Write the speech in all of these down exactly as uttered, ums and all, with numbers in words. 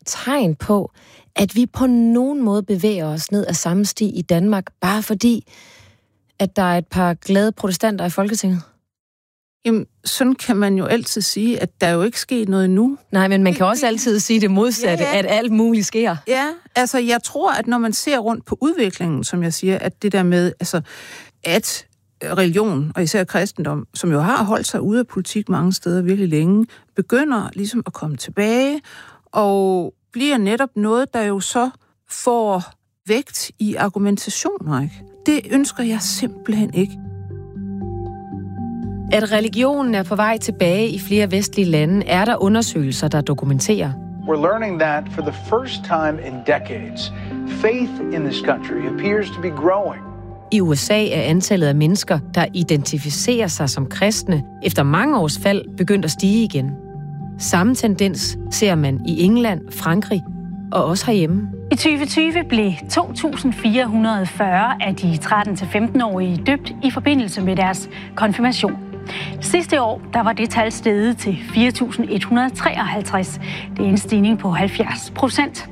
tegn på, at vi på nogen måde bevæger os ned ad samme sti i Danmark, bare fordi, at der er et par glade protestanter i Folketinget? Jamen, sådan kan man jo altid sige, at der er jo ikke sket noget endnu. Nej, men man kan også altid sige det modsatte, ja, ja. At alt muligt sker. Ja, altså jeg tror, at når man ser rundt på udviklingen, som jeg siger, at det der med, altså, at religion, og især kristendom, som jo har holdt sig ude af politik mange steder virkelig længe, begynder ligesom at komme tilbage, og bliver netop noget, der jo så får vægt i argumentationer, ikke? Det ønsker jeg simpelthen ikke. At religionen er på vej tilbage i flere vestlige lande, er der undersøgelser, der dokumenterer. We're learning that for the first time in decades, faith in this country appears to be growing. I U S A er antallet af mennesker, der identificerer sig som kristne, efter mange års fald begyndt at stige igen. Samme tendens ser man i England, Frankrig og også herhjemme. I tyve tyve blev to tusind fire hundrede og fyrre af de tretten til femten-årige døbt i forbindelse med deres konfirmation. Sidste år der var det tal steget til fire tusind et hundrede og treoghalvtreds. Det er en stigning på halvfjerds procent.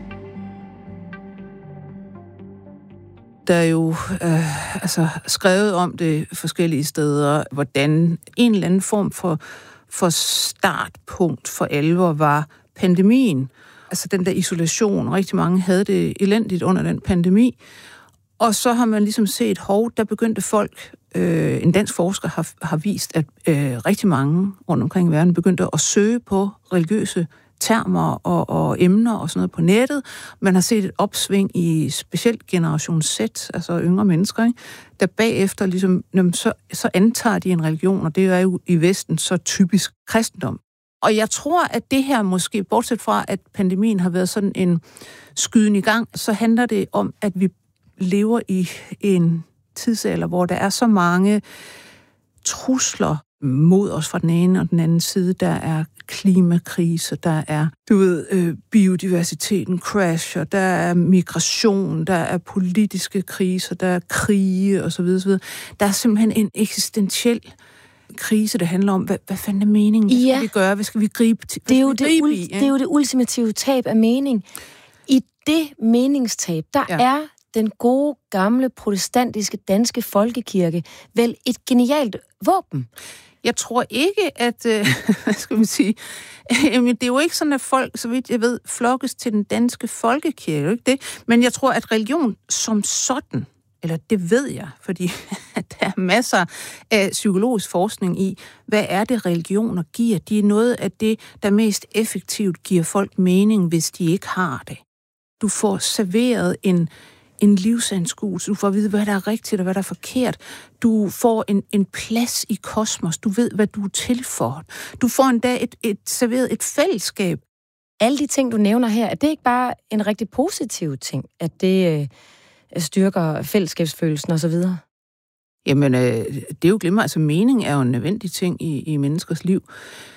Der er jo øh, altså, skrevet om det forskellige steder, hvordan en eller anden form for, for startpunkt for alvor var pandemien. Altså den der isolation. Rigtig mange havde det elendigt under den pandemi. Og så har man ligesom set, hov, der begyndte folk, øh, en dansk forsker har, har vist, at øh, rigtig mange rundt omkring i verden begyndte at søge på religiøse termer og, og emner og sådan noget på nettet. Man har set et opsving i specielt generation Z, altså yngre mennesker, ikke? Der bagefter ligesom, jamen, så, så antager de en religion, og det er jo i Vesten så typisk kristendom. Og jeg tror, at det her måske, bortset fra, at pandemien har været sådan en skyden i gang, så handler det om, at vi lever i en tidsalder, hvor der er så mange trusler mod os fra den ene og den anden side. Der er klimakrise, der er, du ved, øh, biodiversiteten crasher, der er migration, der er politiske kriser, der er krige osv. osv. Der er simpelthen en eksistentiel krise, der handler om, hvad, hvad fanden er meningen? Hvad skal ja. vi gøre? Hvad skal vi gribe til? Det er, jo det, ul- i, ja? det er jo det ultimative tab af mening. I det meningstab, der ja. er den gode, gamle, protestantiske danske folkekirke vel et genialt våben. Jeg tror ikke, at, øh, hvad skal man sige, jamen, det er jo ikke sådan, at folk, så vidt jeg ved, flokkes til den danske folkekirke, ikke det? Men jeg tror, at religion som sådan, eller det ved jeg, fordi der er masser af psykologisk forskning i, hvad er det, religioner giver? De er noget af det, der mest effektivt giver folk mening, hvis de ikke har det. Du får serveret en en livsanskuelse. Du får at vide, hvad der er rigtigt og hvad der er forkert. Du får en, en plads i kosmos. Du ved, hvad du er til for. Du får endda et, et serveret et fællesskab. Alle de ting, du nævner her, er det ikke bare en rigtig positiv ting, at det øh, styrker fællesskabsfølelsen og så videre? Jamen, øh, det er jo glemmer. Altså, mening er jo en nødvendig ting i, i menneskers liv.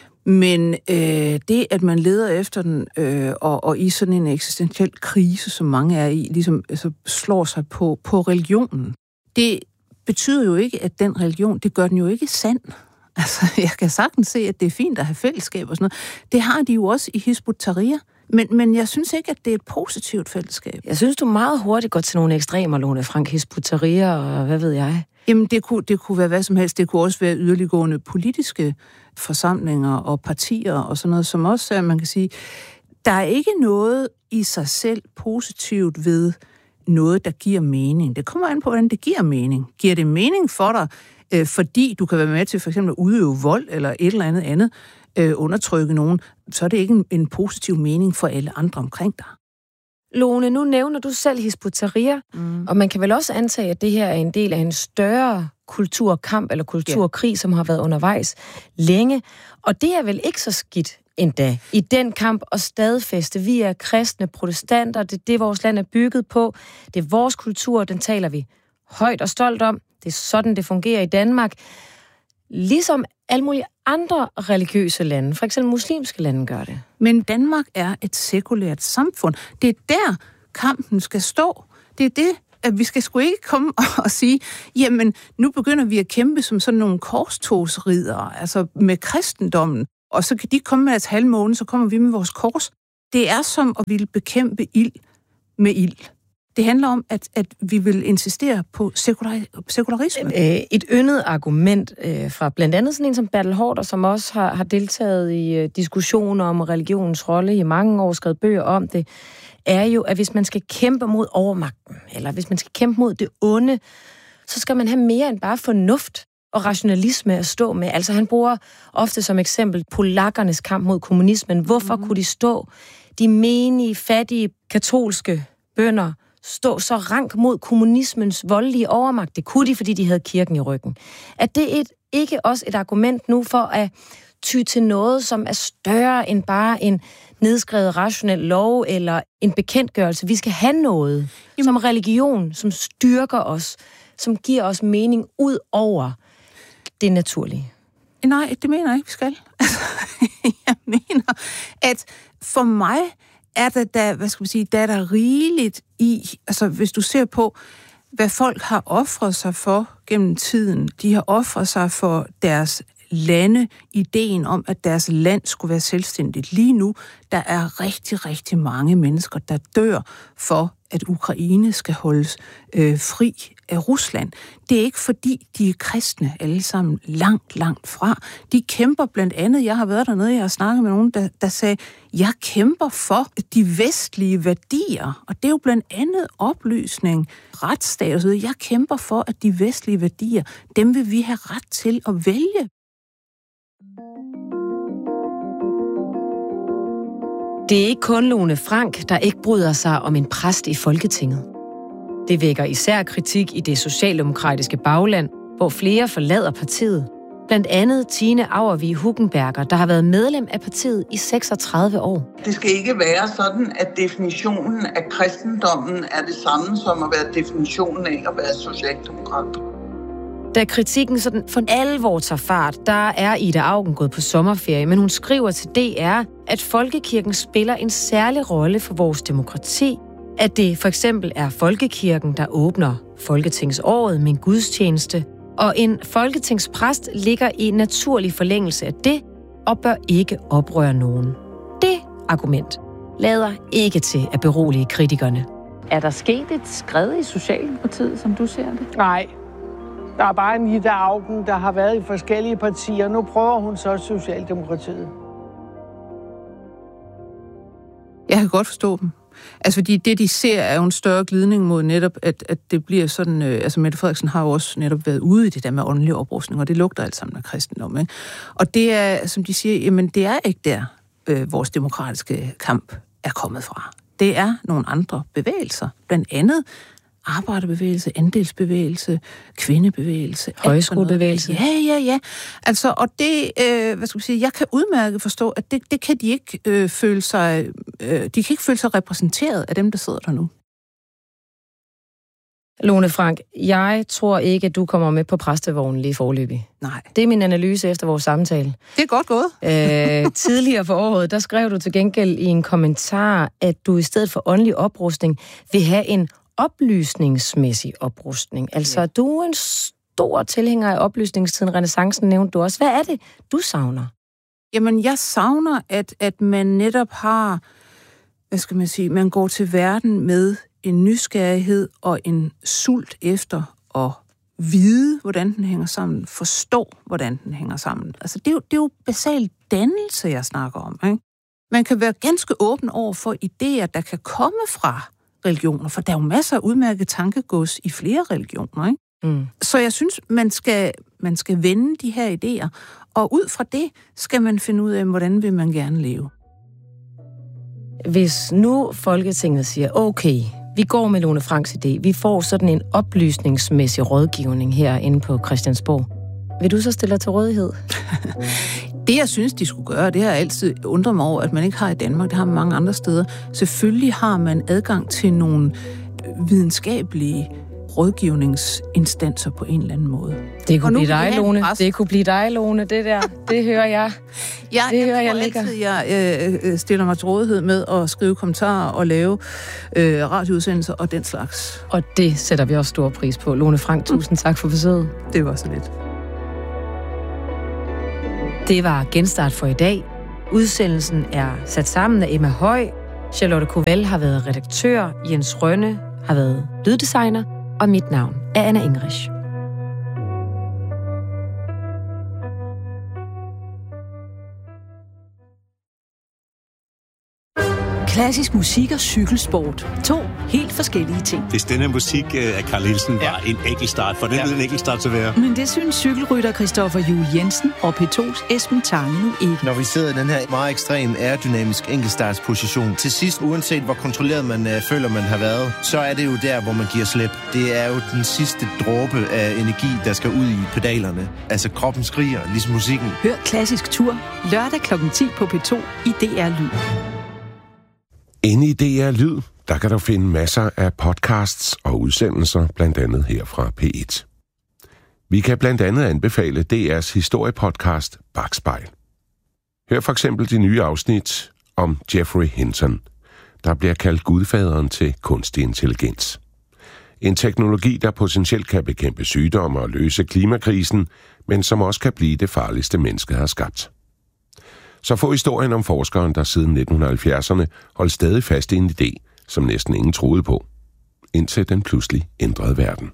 Men øh, det, at man leder efter den, øh, og, og i sådan en eksistentiel krise, som mange er i, ligesom altså, slår sig på, på religionen, det betyder jo ikke, at den religion, det gør den jo ikke sand. Altså, jeg kan sagtens se, at det er fint at have fællesskab og sådan noget. Det har de jo også i Hizb ut-Tahrir. Men, men jeg synes ikke, at det er et positivt fællesskab. Jeg synes, du meget hurtigt går til nogle ekstremer, Lone Frank, Hizb ut-Tahrir og hvad ved jeg. Jamen, det kunne, det kunne være hvad som helst. Det kunne også være yderliggående politiske forsamlinger og partier og sådan noget, som også er, man kan sige, der er ikke noget i sig selv positivt ved noget, der giver mening. Det kommer an på, hvordan det giver mening. Giver det mening for dig, øh, fordi du kan være med til for eksempel at udøve vold eller et eller andet andet, øh, undertrykke nogen, så er det ikke en, en positiv mening for alle andre omkring dig. Lone, nu nævner du selv Hizb ut-Tahrir, mm. og man kan vel også antage, at det her er en del af en større kulturkamp eller kulturkrig, ja. som har været undervejs længe. Og det er vel ikke så skidt endda i den kamp at stadfæste. Vi er kristne protestanter, det er det, vores land er bygget på. Det er vores kultur, den taler vi højt og stolt om. Det er sådan, det fungerer i Danmark. Ligesom alle mulige andre religiøse lande, for eksempel muslimske lande, gør det. Men Danmark er et sekulært samfund. Det er der, kampen skal stå. Det er det, at vi skal sgu ikke komme og sige, jamen, nu begynder vi at kæmpe som sådan nogle korstogsridere, altså med kristendommen, og så kan de komme med deres halvmåne, så kommer vi med vores kors. det er som at ville bekæmpe ild med ild. Det handler om, at, at vi vil insistere på sekular, sekularisme. Et yndet argument øh, fra blandt andet sådan en som Bertel Haarder, som også har, har deltaget i øh, diskussioner om religionens rolle i mange år, skrevet bøger om det, er jo, at hvis man skal kæmpe mod overmagten, eller hvis man skal kæmpe mod det onde, så skal man have mere end bare fornuft og rationalisme at stå med. Altså han bruger ofte som eksempel polakkernes kamp mod kommunismen. Hvorfor mm. kunne de stå, de menige, fattige, katolske bønder, stå så rank mod kommunismens voldelige overmagt? Det kunne de, fordi de havde kirken i ryggen. Er det et, ikke også et argument nu for at ty til noget, som er større end bare en nedskrevet rationel lov eller en bekendtgørelse? Vi skal have noget Jamen. som religion, som styrker os, som giver os mening ud over det naturlige. Nej, det mener jeg ikke, vi skal. Jeg mener, at for mig er der, der, hvad skal man sige, der er der rigeligt i, altså hvis du ser på, hvad folk har ofret sig for gennem tiden. De har ofret sig for deres lande, ideen om, at deres land skulle være selvstændigt. Lige nu, der er rigtig, rigtig mange mennesker, der dør for, at Ukraine skal holdes øh, fri af Rusland. Det er ikke fordi, de er kristne alle sammen langt, langt fra. De kæmper blandt andet, jeg har været dernede, jeg har snakket med nogen, der, der sagde, jeg kæmper for de vestlige værdier, og det er jo blandt andet oplysning, retsstat og så videre. Jeg kæmper for, at de vestlige værdier, dem vil vi have ret til at vælge. Det er ikke kun Lone Frank, der ikke bryder sig om en præst i Folketinget. Det vækker især kritik i det socialdemokratiske bagland, hvor flere forlader partiet. Blandt andet Tine Auervig Hugenberger, der har været medlem af partiet i seksogtredive år. Det skal ikke være sådan, at definitionen af kristendommen er det samme som at være definitionen af at være socialdemokrat. Da kritikken sådan for alvor tager fart, der er Ida Auken gået på sommerferie, men hun skriver til D R, at folkekirken spiller en særlig rolle for vores demokrati, at det for eksempel er folkekirken, der åbner folketingsåret med en gudstjeneste, og en folketingspræst ligger i naturlig forlængelse af det, og bør ikke oprøre nogen. Det argument lader ikke til at berolige kritikerne. Er der sket et skred i Socialdemokratiet, som du ser det? Nej. Der er bare en Ida Auken, der har været i forskellige partier. Nu prøver hun så Socialdemokratiet. Jeg kan godt forstå dem. Altså, fordi det, de ser, er jo en større glidning mod netop, at, at det bliver sådan... Øh, altså, Mette Frederiksen har jo også netop været ude i det der med åndelig oprustning, og det lugter alt sammen af kristendom, ikke? Og det er, som de siger, jamen, det er ikke der, øh, vores demokratiske kamp er kommet fra. Det er nogle andre bevægelser. Blandt andet arbejderbevægelse, andelsbevægelse, kvindebevægelse. Højskolebevægelse. Ja, ja, ja. Altså, og det, øh, hvad skal man sige, jeg kan udmærket forstå, at det, det kan de ikke øh, føle sig, øh, de kan ikke føle sig repræsenteret af dem, der sidder der nu. Lone Frank, jeg tror ikke, at du kommer med på præstevognen lige forløbig. Nej. Det er min analyse efter vores samtale. Det er godt gået. øh, tidligere på året, der skrev du til gengæld i en kommentar, at du i stedet for åndelig oprustning vil have en oplysningsmæssig oprustning. Altså, ja. Du er en stor tilhænger af oplysningstiden, renæssancen nævnte du også. Hvad er det, du savner? Jamen, jeg savner, at, at man netop har, hvad skal man sige, man går til verden med en nysgerrighed og en sult efter at vide, hvordan den hænger sammen, forstå, hvordan den hænger sammen. Altså, det er jo, det er jo basal dannelse, jeg snakker om, ikke? Man kan være ganske åben over for idéer, der kan komme fra religioner, for der er jo masser af udmærket tankegods i flere religioner, ikke? Mm. Så jeg synes, man skal, man skal vende de her idéer, og ud fra det skal man finde ud af, hvordan vil man gerne leve. Hvis nu Folketinget siger, okay, vi går med Lone Franks idé, vi får sådan en oplysningsmæssig rådgivning herinde på Christiansborg, vil du så stille dig til rådighed? Det, jeg synes, de skulle gøre, det har altid undret mig over, at man ikke har i Danmark. Det har man mange andre steder. Selvfølgelig har man adgang til nogle videnskabelige rådgivningsinstanser på en eller anden måde. Det kunne blive dig, Lone. Det kunne blive dig, Lone, det der. Det hører jeg. Ja, det jeg hører tror jeg ligger. altid, jeg øh, stiller mig til rådighed med at skrive kommentarer og lave øh, radioudsendelser og den slags. Og det sætter vi også stor pris på. Lone Frank, tusind tak for besøget. Det var så lidt. Det var Genstart for i dag. Udsendelsen er sat sammen af Emma Høj. Charlotte Koval har været redaktør. Jens Rønne har været lyddesigner. Og mit navn er Anna Ingrich. Klassisk musik og cykelsport. To helt forskellige ting. Hvis denne musik af Carl Nielsen var ja. en enkeltstart, for den ja. en enkeltstart til at være. Men det synes cykelrytter Christoffer Juhl Jensen og P to's Esben Tange nu ikke. Når vi sidder i den her meget ekstrem aerodynamisk enkeltstartsposition, til sidst, uanset hvor kontrolleret man øh, føler, man har været, så er det jo der, hvor man giver slip. Det er jo den sidste dråbe af energi, der skal ud i pedalerne. Altså kroppen skriger, ligesom musikken. Hør Klassisk Tur lørdag klokken ti på P to i D R Lyd. Inde i D R Lyd, der kan du finde masser af podcasts og udsendelser, blandt andet her fra P et. Vi kan blandt andet anbefale D R's historiepodcast Bakspejl. Hør for eksempel de nye afsnit om Geoffrey Hinton, der bliver kaldt gudfaderen til kunstig intelligens. En teknologi, der potentielt kan bekæmpe sygdomme og løse klimakrisen, men som også kan blive det farligste mennesket har skabt. Så få historien om forskeren, der siden nitten halvfjerdserne holdt stadig fast i en idé, som næsten ingen troede på, indtil den pludselig ændrede verden.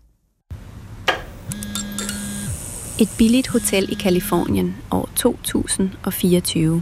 Et billigt hotel i Californien år to tusind og fireogtyve.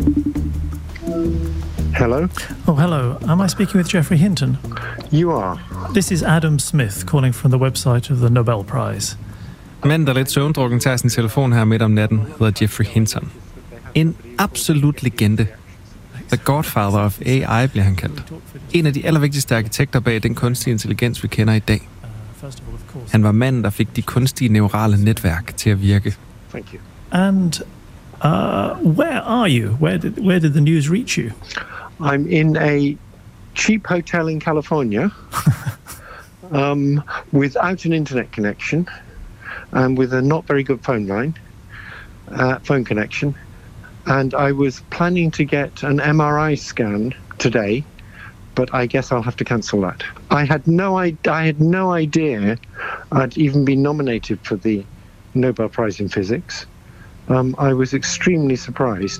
Hello. Oh, hello. Am I speaking with Geoffrey Hinton? You are. This is Adam Smith calling from the website of the Nobel Prize. Manden, der er lidt søvndrukken, tager sin telefon her midt om natten, hedder Geoffrey Hinton. En absolut legende. The Godfather of A I bliver han kaldt. En af de allervigtigste arkitekter bag den kunstige intelligens, vi kender i dag. Han var manden, der fik de kunstige neurale netværk til at virke. Thank you. And uh, where are you? Where did, where did the news reach you? I'm in a cheap hotel in California um, without an internet connection and with a not very good phone line, uh, phone connection. And I was planning to get an M R I scan today, but I guess I'll have to cancel that. I had no I, I had no idea I'd even been nominated for the Nobel Prize in Physics. Um, I was extremely surprised.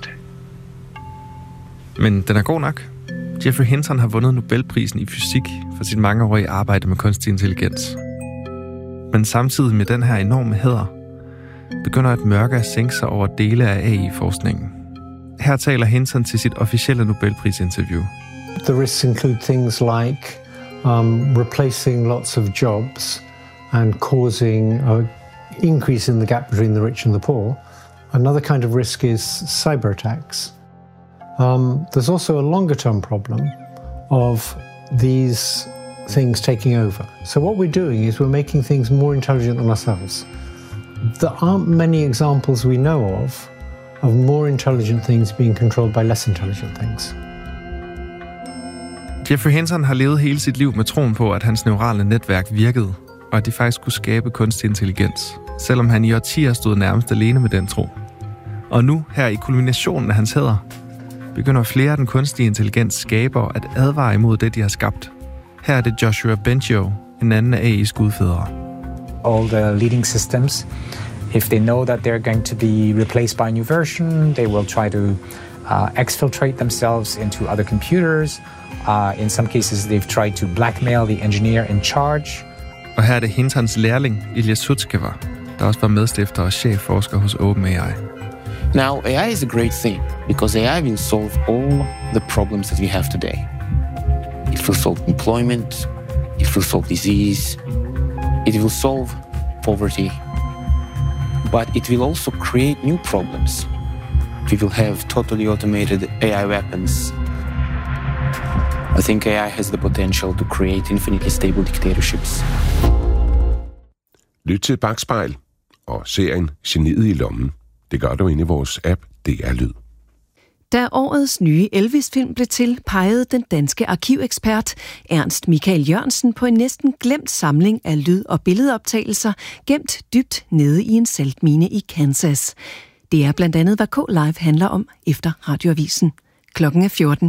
Men den er god nok. Geoffrey Hinton har vundet Nobelprisen i fysik for sit mangeårige arbejde med kunstig intelligens. Men samtidig med den her enorme hæder, begynder et mørke at sænke sig over dele af A I-forskningen. Her taler Hinton til sit officielle Nobelprisinterview. The risks include things like um, replacing lots of jobs and causing an increase in the gap between the rich and the poor. Another kind of risk is cyber attacks. Um, there's also a longer-term problem of these things taking over. So what we're doing is we're making things more intelligent than ourselves. There aren't many examples we know of of more intelligent things being controlled by less intelligent things. Geoffrey Hinton har levet hele sit liv med troen på, at hans neurale netværk virkede, og at de faktisk kunne skabe kunstig intelligens, selvom han i årtier stod nærmest alene med den tro. Og nu, her i kulminationen af hans hæder, begynder flere af den kunstige intelligens skaber at advare imod det, de har skabt. Her er det Joshua Bengio, en anden af A I's gudfædre. All the leading systems, if they know that they're going to be replaced by a new version, they will try to uh, exfiltrate themselves into other computers. Uh, in some cases, they've tried to blackmail the engineer in charge. Og her er det Hintons lærling, Ilya Sutskever, der også var medstifter og chefforsker hos OpenAI. Now, A I is a great thing because A I will solve all the problems that we have today. It will solve employment, it will solve disease, it will solve poverty, but it will also create new problems. We will have totally automated A I weapons. I think A I has the potential to create infinitely stable dictatorships. Lyt til Bakspejl og serien Geniet i lommen. Det gør du inde i vores app D R Lyd. Da årets nye Elvis-film blev til, pegede den danske arkivekspert Ernst Michael Jørgensen på en næsten glemt samling af lyd- og billedoptagelser, gemt dybt nede i en saltmine i Kansas. Det er blandt andet, hvad K Live handler om efter Radioavisen. Klokken er fjorten.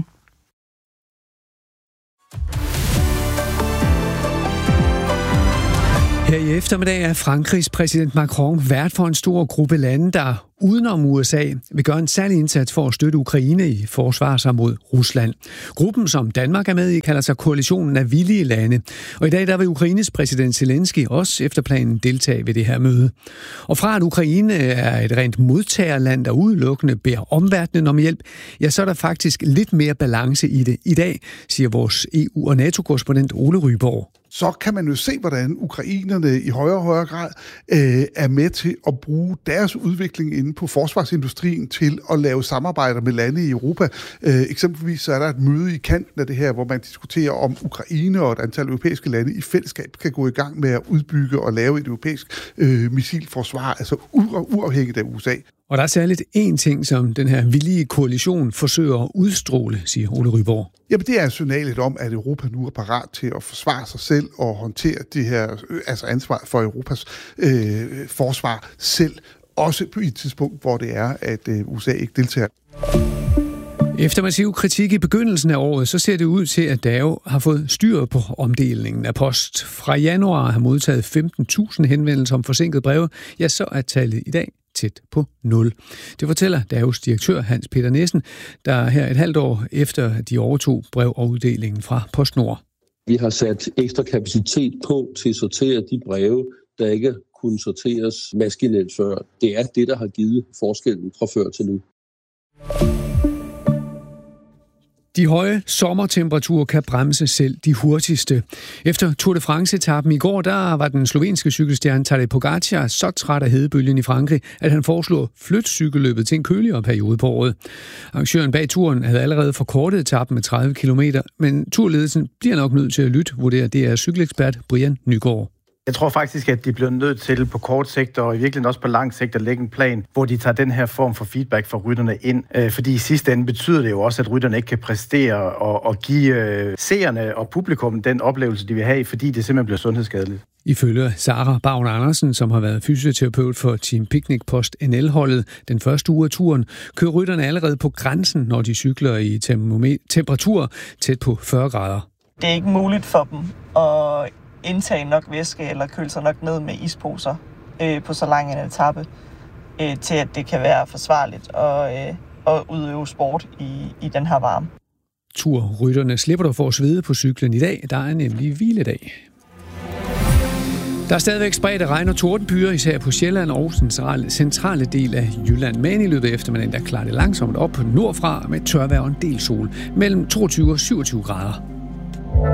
Her i eftermiddag er Frankrigs præsident Macron vært for en stor gruppe lande, der udenom U S A vil gøre en særlig indsats for at støtte Ukraine i forsvar sig mod Rusland. Gruppen, som Danmark er med i, kalder sig Koalitionen af villige lande. Og i dag der vil Ukraines præsident Zelensky også efter planen deltage ved det her møde. Og fra at Ukraine er et rent modtagerland, der udelukkende beder omverdenen om hjælp, ja, så er der faktisk lidt mere balance i det i dag, siger vores E U- og NATO-korrespondent Ole Ryborg. Så kan man jo se, hvordan ukrainerne i højere og højere grad øh, er med til at bruge deres udvikling inden på forsvarsindustrien til at lave samarbejder med lande i Europa. Øh, eksempelvis så er der et møde i kanten af det her, hvor man diskuterer, om Ukraine og et antal europæiske lande i fællesskab kan gå i gang med at udbygge og lave et europæisk øh, missilforsvar, altså u- uafhængigt af U S A. Og der er særligt én ting, som den her villige koalition forsøger at udstråle, siger Ole Ryborg. Jamen det er signalet om, at Europa nu er parat til at forsvare sig selv og håndtere det her, altså ansvar for Europas øh, forsvar selv, også på et tidspunkt, hvor det er, at øh, U S A ikke deltager. Efter massiv kritik i begyndelsen af året, så ser det ud til, at D A O har fået styr på omdelingen af post. Fra januar har modtaget femten tusind henvendelser om forsinket breve, ja, så er tallet i dag tæt på nul. Det fortæller D A O's direktør Hans Peter Nielsen, der her et halvt år efter de overtog brev og uddelingen fra PostNord. Vi har sat ekstra kapacitet på til at sortere de breve, der ikke kunne sorteres maskinelt før. Det er det, der har givet forskellen fra før til nu. De høje sommertemperaturer kan bremse selv de hurtigste. Efter Tour de France-etappen i går, der var den slovenske cykelstjerne Tadej Pogačar så træt af hedebølgen i Frankrig, at han foreslog flytte cykelløbet til en køligere periode på året. Arrangøren bag turen havde allerede forkortet etappen med tredive kilometer, men turledelsen bliver nok nødt til at lytte, vurderer D R's cykelekspert Brian Nygaard. Jeg tror faktisk, at de bliver nødt til på kort sigt og i virkeligheden også på lang sigt at lægge en plan, hvor de tager den her form for feedback fra rytterne ind. Fordi i sidste ende betyder det jo også, at rytterne ikke kan præstere og, og give seerne og publikum den oplevelse, de vil have, fordi det simpelthen bliver sundhedsskadeligt. Ifølge Sara Bavn Andersen, som har været fysioterapeut for Team Picnic Post N L-holdet den første uge af turen, kører rytterne allerede på grænsen, når de cykler i temperatur tæt på fyrre grader. Det er ikke muligt for dem at indtage nok væske eller køle sig nok ned med isposer øh, på så lang en etape, øh, til at det kan være forsvarligt at, øh, at udøve sport i, i den her varme. Turrytterne slipper dog for at svede på cyklen i dag. Der er nemlig hviledag. Der er stadigvæk spredte regn- og tordenbyer, især på Sjælland og centrale, centrale del af Jylland. Men i løbet af eftermiddagen, der klarer det langsomt op nordfra med tørvejr og en del sol mellem toogtyve og syvogtyve grader.